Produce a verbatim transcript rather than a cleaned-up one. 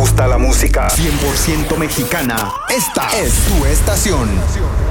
gusta la música cien por ciento mexicana, esta es tu estación.